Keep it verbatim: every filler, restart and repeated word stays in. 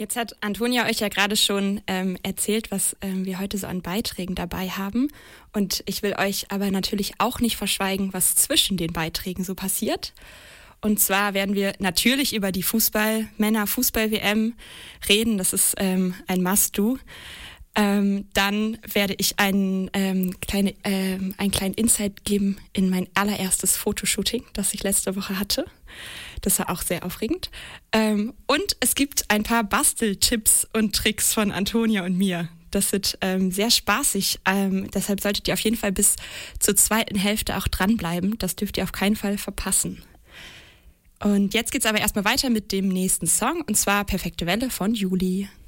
Jetzt hat Antonia euch ja gerade schon ähm, erzählt, was ähm, wir heute so an Beiträgen dabei haben. Und ich will euch aber natürlich auch nicht verschweigen, was zwischen den Beiträgen so passiert. Und zwar werden wir natürlich über die Fußball, Männer-Fußball-W M reden. Das ist ähm, ein Must-Do. Ähm, dann werde ich einen, ähm, kleine, ähm, einen kleinen Insight geben in mein allererstes Fotoshooting, das ich letzte Woche hatte. Das war auch sehr aufregend. Ähm, und es gibt ein paar Basteltipps und Tricks von Antonia und mir. Das wird ähm, sehr spaßig. Ähm, deshalb solltet ihr auf jeden Fall bis zur zweiten Hälfte auch dranbleiben. Das dürft ihr auf keinen Fall verpassen. Und jetzt geht's aber erstmal weiter mit dem nächsten Song, und zwar Perfekte Welle von Juli.